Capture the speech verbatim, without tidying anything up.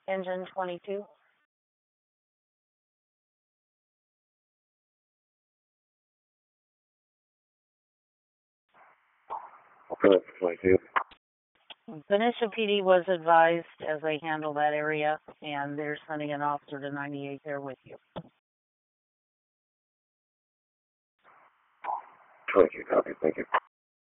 Engine twenty-two. Okay, twenty-two. Benicia P D was advised as they handle that area, and they're sending an officer to ninety-eight there with you. twenty-two, copy, thank you.